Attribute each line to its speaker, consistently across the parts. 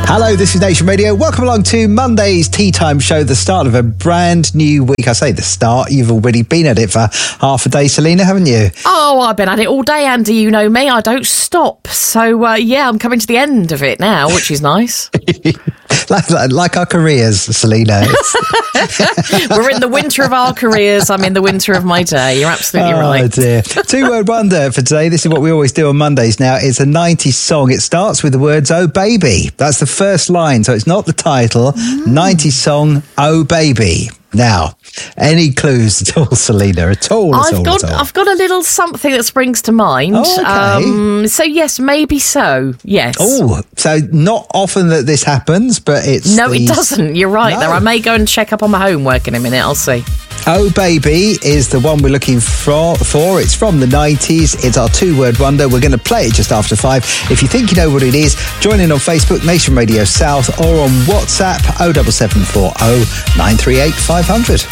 Speaker 1: Hello, this is Nation Radio. Welcome along to Monday's Tea Time Show, the start of a brand new week. I say the start, you've already been at it for half a day, Selena, haven't you?
Speaker 2: Oh, I've been at it all day, Andy. You know me, I don't stop. So, I'm coming to the end of it now, which is nice.
Speaker 1: like our careers, Selena.
Speaker 2: We're in the winter of our careers. I'm in the winter of my day. You're absolutely right.
Speaker 1: Oh, dear. Two-word wonder for today. This is what we always do on Mondays now. It's a 90s song. It starts with the words, "Oh, baby." That's the first line, so it's not the title. 90s song, "Oh, baby." Now, any clues at all, Selena? At all?
Speaker 2: I've got a little something that springs to mind.
Speaker 1: Oh, okay.
Speaker 2: So yes, maybe so. Yes.
Speaker 1: Oh, so not often that this happens, but it's...
Speaker 2: No, it doesn't. You're right there. I may go and check up on my homework in a minute. I'll see.
Speaker 1: Oh Baby is the one we're looking for. It's from the 90s. It's our two-word wonder. We're going to play it just after 5. If you think you know what it is, join in on Facebook, Nation Radio South, or on WhatsApp, 07740 938 500.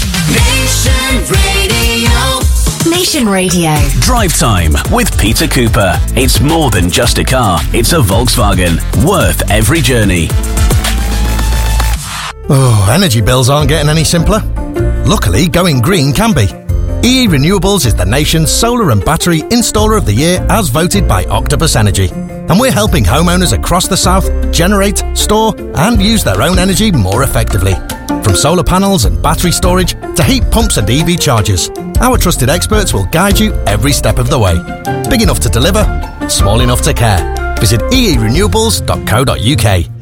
Speaker 3: Nation Radio. Nation Radio.
Speaker 4: Drive Time with Peter Cooper. It's more than just a car. It's a Volkswagen. Worth every journey.
Speaker 5: Oh, energy bills aren't getting any simpler. Luckily, going green can be. EE Renewables is the nation's solar and battery installer of the year as voted by Octopus Energy. And we're helping homeowners across the south generate, store and use their own energy more effectively. From solar panels and battery storage to heat pumps and EV chargers, our trusted experts will guide you every step of the way. Big enough to deliver, small enough to care. Visit eerenewables.co.uk.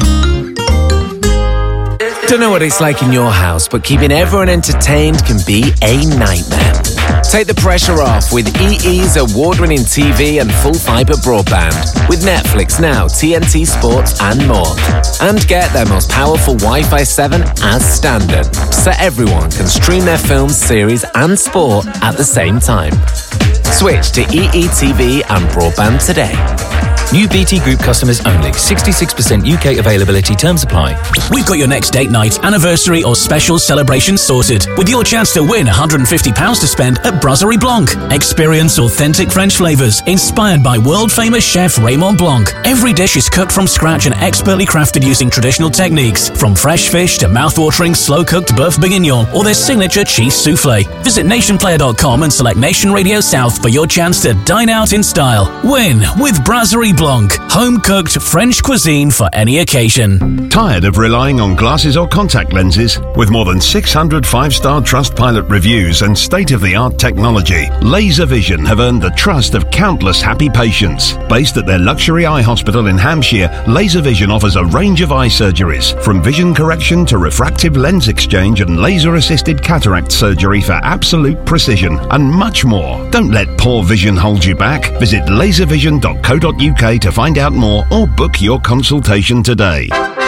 Speaker 6: Don't know what it's like in your house, but keeping everyone entertained can be a nightmare. Take the pressure off with EE's award-winning TV and full fibre broadband with Netflix Now, TNT Sports and more. And get their most powerful Wi-Fi 7 as standard, so everyone can stream their films, series and sport at the same time. Switch to EE TV and broadband today.
Speaker 7: New BT Group customers only. 66% UK availability. Terms apply.
Speaker 4: We've got your next date night, anniversary or special celebration sorted, with your chance to win £150 to spend at Brasserie Blanc. Experience authentic French flavours inspired by world-famous chef Raymond Blanc. Every dish is cooked from scratch and expertly crafted using traditional techniques, from fresh fish to mouth-watering slow-cooked bœuf bourguignon or their signature cheese soufflé. Visit nationplayer.com and select Nation Radio South for your chance to dine out in style. Win with Brasserie Blanc. Home-cooked French cuisine for any occasion.
Speaker 8: Tired of relying on glasses or contact lenses? With more than 600 5-star Trustpilot reviews and state-of-the-art technology, Laser Vision have earned the trust of countless happy patients. Based at their luxury eye hospital in Hampshire, Laser Vision offers a range of eye surgeries, from vision correction to refractive lens exchange and laser-assisted cataract surgery for absolute precision, and much more. Don't let poor vision hold you back. Visit laservision.co.uk to find out more or book your consultation today.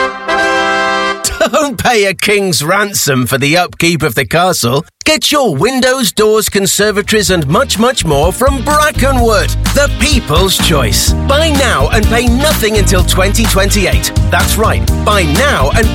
Speaker 9: Don't pay a king's ransom for the upkeep of the castle. Get your windows, doors, conservatories and much, much more from Brackenwood, the people's choice. Buy now and pay nothing until 2028. That's right, buy now and